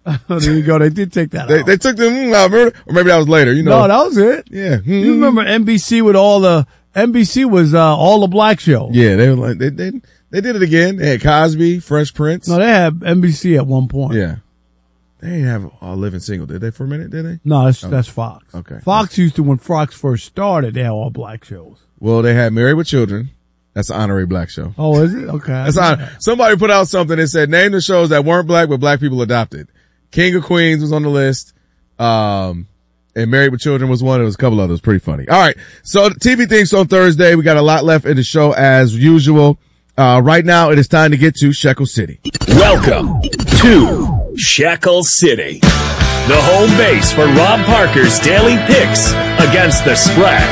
There you go. They did take that out. They took the out, remember? Or maybe that was later. You know. No, that was it. Yeah. You remember NBC with NBC was all the black show. Yeah, they were like they did it again. They had Cosby, Fresh Prince. No, they had NBC at one point. Yeah. They didn't have Living Single, did they, for a minute, did they? No, that's Fox. Okay. Fox used to, when Fox first started, they had all black shows. Well, they had Married with Children. That's an honorary black show. Oh, is it? Okay. Somebody put out something that said, name the shows that weren't black, but black people adopted. King of Queens was on the list. And Married with Children was one. There was a couple others. Pretty funny. All right. So TV things on Thursday. We got a lot left in the show as usual. Right now it is time to get to Shekel City. Welcome to Shekel City, the home base for Rob Parker's daily picks against the spread.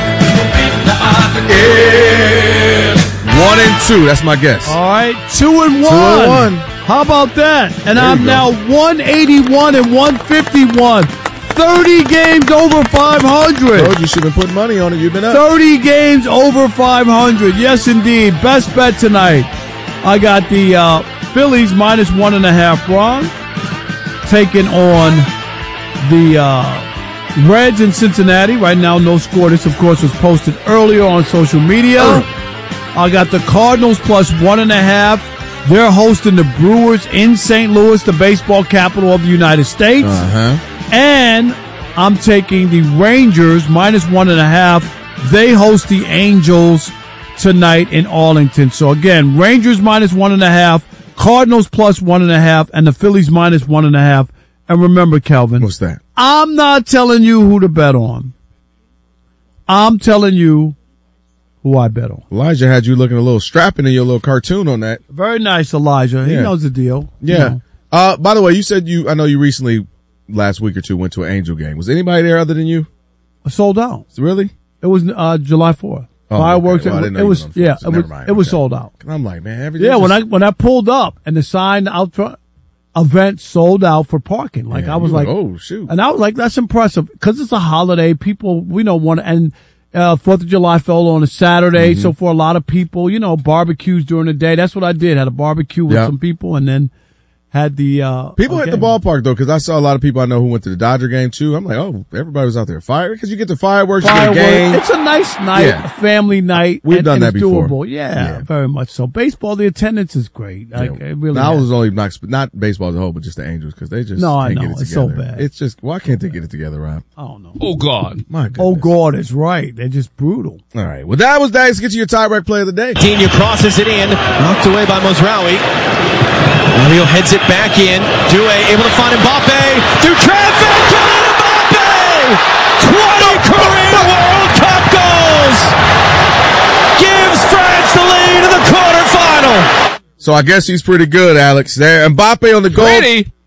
1 and 2. That's my guess. All right. 2 and 1. 2 and 1. How about that? And There I'm you now go. 181 and 151. 30 games over 500. Told you should have been putting money on it. You've been up. 30 games over 500. Yes, indeed. Best bet tonight. I got the Phillies minus 1.5 wrong. Taking on the Reds in Cincinnati. Right now, no score. This, of course, was posted earlier on social media. I got the Cardinals plus 1.5. They're hosting the Brewers in St. Louis, the baseball capital of the United States. And I'm taking the Rangers minus 1.5. They host the Angels tonight in Arlington. So again, Rangers minus 1.5, Cardinals plus 1.5, and the Phillies minus 1.5. And remember, Kelvin, What's that? I'm not telling you who to bet on. I'm telling you who I bet on. Elijah had you looking a little strapping in your little cartoon on that. Very nice, Elijah. He Yeah. knows the deal. Yeah. By the way, you said I know you recently, last week or two, went to an Angel game. Was anybody there other than you? Sold out. Really? It was July 4th. Oh, Fireworks. okay. Well, I didn't know it you was was on Fox, so never mind. it was Okay. sold out. I'm like, man, everything. Yeah, when I pulled up and the sign out front, event sold out for parking. Like Yeah, I was you like, oh shoot. and I was like, that's impressive because it's a holiday. People, want, and 4th of July fell on a Saturday. So for a lot of people, barbecues during the day. That's what I did. Had a barbecue with Yeah. some people and then had the, People hit the game. ballpark though, because I saw a lot of people I know who went to the Dodger game too. I'm like, oh, everybody was out there. Because you get the fireworks, you get a game. It's a nice night, Yeah. a family night. We've and, done and that it's before. doable. Yeah, very much so. Baseball, the attendance is great. Like, it really Now, I is. was only not baseball as a whole, but just the Angels because they just No, I can't know. get it It's so together. bad. It's just why can't they get it together, Rob? I don't know. Oh, God. My goodness. Oh, God is right. They're just brutal. All right. Well, that was that. Let's get to your tie-break play of the day. Dino crosses it in, knocked away by Mozraoui. Mario heads it back in. Due able to find Mbappe through traffic. Kylian Mbappe! 20 career World Cup goals! Gives France the lead in the quarterfinal. So I guess he's pretty good, Alex. There, Mbappe on the goal. Pretty?